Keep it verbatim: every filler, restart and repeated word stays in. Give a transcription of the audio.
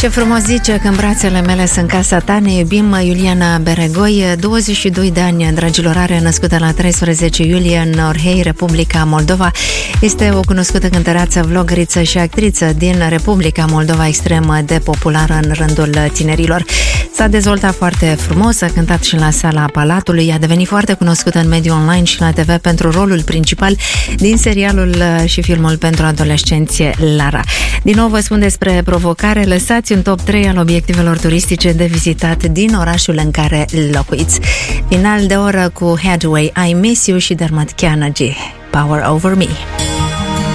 Ce frumos zice că în brațele mele sunt casa ta. Ne iubim, Iuliana Beregoi, douăzeci și doi de ani, dragilor, are, născută la treisprezece iulie în Orhei, Republica Moldova. Este o cunoscută cântăreață, vlogăriță și actriță din Republica Moldova, extrem de populară în rândul tinerilor. S-a dezvoltat foarte frumos, a cântat și la Sala Palatului, a devenit foarte cunoscută în mediul online și la T V pentru rolul principal din serialul și filmul pentru adolescenți Lara. Din nou vă spun despre provocare, lăsați un top trei al obiectivelor turistice de vizitat din orașul în care locuiți. Final de oră cu Hathaway, I Miss You și Dermot Kennedy, Power Over Me.